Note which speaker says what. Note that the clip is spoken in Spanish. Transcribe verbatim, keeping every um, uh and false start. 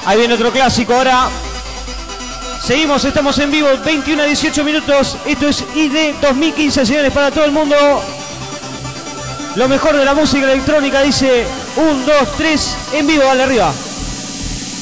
Speaker 1: Ahí viene otro clásico ahora. Seguimos, estamos en vivo, veintiuno a dieciocho minutos. Esto es I D dos mil quince, señores, para todo el mundo. Lo mejor de la música electrónica dice uno, dos, tres, en vivo, dale arriba.